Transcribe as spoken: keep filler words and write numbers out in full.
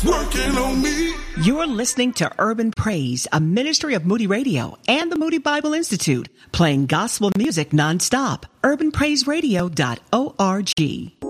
God's working on me. You're listening to Urban Praise, a ministry of Moody Radio and the Moody Bible Institute, playing gospel music nonstop. urban praise radio dot org.